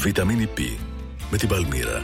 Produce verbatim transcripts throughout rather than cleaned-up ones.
Βιταμίνη Π με την Παλμύρα.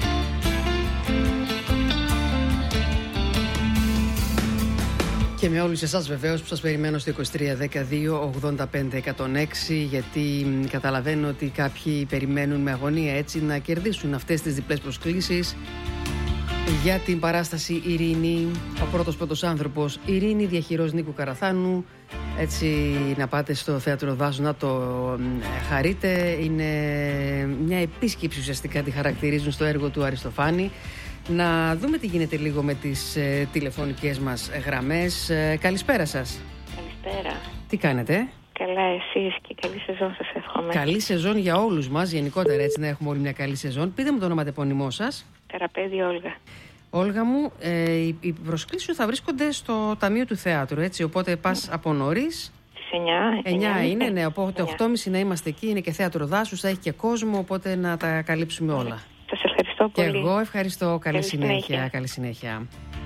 Και με όλους εσάς βεβαίως που σας περιμένω στο είκοσι τρία δεκαδύο ογδόντα πέντε εκατόν έξι, γιατί καταλαβαίνω ότι κάποιοι περιμένουν με αγωνία έτσι να κερδίσουν αυτές τις διπλές προσκλήσεις για την παράσταση Ειρήνη, ο πρώτος πρώτος άνθρωπος. Ειρήνη, διαχειρός Νίκου Καραθάνου. Έτσι να πάτε στο Θέατρο Δάσους να το χαρείτε. Είναι μια επίσκεψη, ουσιαστικά τη χαρακτηρίζουν στο έργο του Αριστοφάνη. Να δούμε τι γίνεται λίγο με τις ε, τηλεφωνικές μας γραμμές. Ε, καλησπέρα σας. Καλησπέρα. Τι κάνετε? Καλά, εσείς, και καλή σεζόν σας εύχομαι. Καλή σεζόν για όλους μας, γενικότερα, έτσι να έχουμε όλοι μια καλή σεζόν. Πείτε μου το ονοματεπώνυμό σας. Καραπέδη Όλγα. Όλγα μου, ε, οι, οι προσκλήσεις σου θα βρίσκονται στο Ταμείο του Θεάτρου, έτσι, οπότε πας από νωρίς. Στις εννιά. εννιά είναι, ναι, οπότε οκτώ και μισή να είμαστε εκεί, είναι και Θέατρο Δάσους, θα έχει και κόσμο, οπότε να τα καλύψουμε όλα. Σας ευχαριστώ πολύ. Και εγώ ευχαριστώ. Καλή, καλή συνέχεια. συνέχεια. Καλή συνέχεια.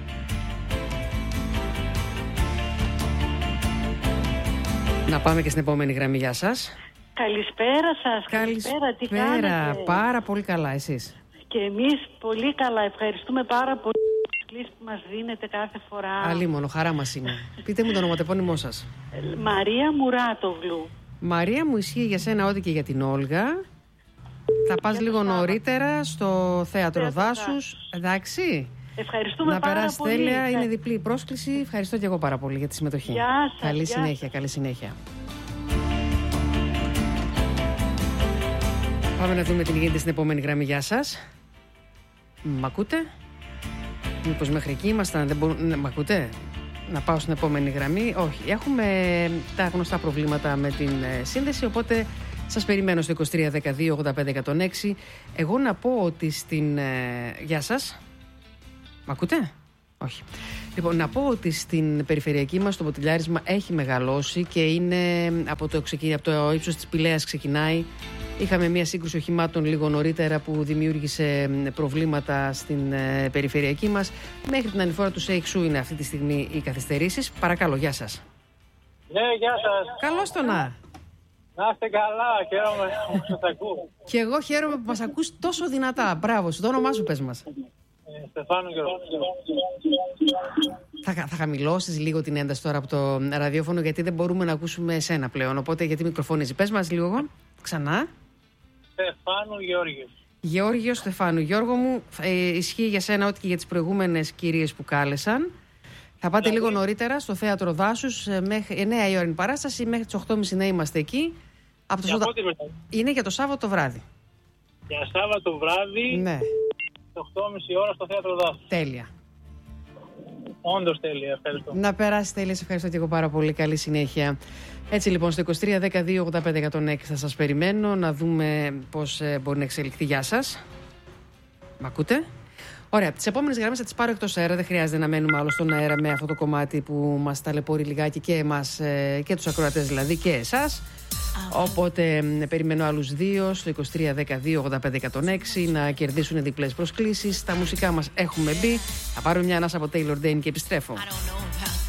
Να πάμε και στην επόμενη γραμμή. Γεια σας. Καλησπέρα σας. Καλησπέρα. Τι κάνετε? Πάρα πολύ καλά. Εσείς? Και εμείς πολύ καλά. Ευχαριστούμε πάρα πολύ για τις που μας δίνετε κάθε φορά. Αλίμονο, χαρά μας είναι. Πείτε μου το ονοματεπώνυμό σας. Μαρία Μουράτογλου. Μαρία, μου ισχύει για σένα ό,τι και για την Όλγα. Θα πας λίγο νωρίτερα στο Θέατρο Δάσους. Εντάξει. Ευχαριστούμε να πάρα περάσει πολύ. τέλεια. Είναι διπλή η πρόσκληση. Ευχαριστώ και εγώ πάρα πολύ για τη συμμετοχή. Γεια σας, καλή γεια συνέχεια, σας. καλή συνέχεια. Πάμε να δούμε τι γίνεται στην επόμενη γραμμή. Γεια σας. Μ' ακούτε? Μήπως μέχρι εκεί ήμασταν, δεν μπορούν... Μ' ακούτε? Να πάω στην επόμενη γραμμή. Όχι, έχουμε τα γνωστά προβλήματα με την ε, σύνδεση, οπότε σας περιμένω στο είκοσι τρία δεκαδύο ογδόντα πέντε εκατόν έξι. Εγώ να πω ότι στην... Ε, γεια σας. Μ' ακούτε? Όχι. Λοιπόν, να πω ότι στην περιφερειακή μας το ποτηλιάρισμα έχει μεγαλώσει και είναι από το, ξεκι... από το ύψος της Πηλαίας ξεκινάει. Είχαμε μια σύγκρουση οχημάτων λίγο νωρίτερα που δημιούργησε προβλήματα στην ε, περιφερειακή μας. Μέχρι την ανηφόρα του ΣΕΙΞΟΥ είναι αυτή τη στιγμή οι καθυστερήσεις. Παρακαλώ, γεια σας. Ναι, γεια σας. Καλώς το να. Να είστε καλά, χαίρομαι που σας ακούω. Και εγώ χαίρομαι που μας ακούς τόσο δυνατά. Μπράβο σου, το όνομά σου πες μας. Ε, Στεφάνου Γιώργο. Θα, θα χαμηλώσεις λίγο την ένταση τώρα από το ραδιόφωνο, γιατί δεν μπορούμε να ακούσουμε εσένα πλέον. Οπότε γιατί μικροφωνίζει. Πες μας λίγο ξανά. Στεφάνου Γεώργιος. Γεώργιο Στεφάνου. Γιώργο μου, ε, ισχύει για σένα ό,τι και για τις προηγούμενες κυρίες που κάλεσαν. Θα πάτε λίγο νωρίτερα στο Θέατρο Δάσους, ε, μέχρι εννιά η ώρα είναι η παράσταση, μέχρι τις οκτώ και μισή να είμαστε εκεί. Από το Για Σωτα... πότε μετά? Είναι για το Σάββατο βράδυ. Για Σάββατο βράδυ, Ναι, οκτώ και μισή ώρα στο Θέατρο Δάσους. τέλεια. Όντως τέλεια, ευχαριστώ. Να περάσει τέλεια, σε ευχαριστώ και εγώ πάρα πολύ. Καλή συνέχεια. Έτσι λοιπόν, στο είκοσι τρία δεκαδύο ογδόντα πέντε εκατόν έξι θα σας περιμένω να δούμε πώς ε, μπορεί να εξελιχθεί. Γεια σας. Μ' ακούτε? Ωραία, τις επόμενες γραμμές θα τις πάρω εκτός αέρα. Δεν χρειάζεται να μένουμε άλλο στον αέρα με αυτό το κομμάτι που μας ταλαιπωρεί λιγάκι και εμάς ε, και τους ακροατές δηλαδή και εσάς. Οπότε ε, περιμένω άλλους δύο στο είκοσι τρία δεκαδύο ογδόντα πέντε εκατόν έξι να κερδίσουν διπλές προσκλήσεις. Στα μουσικά μας έχουμε μπει. Θα πάρω μια ανάσα από Taylor Dane και επιστρέφω.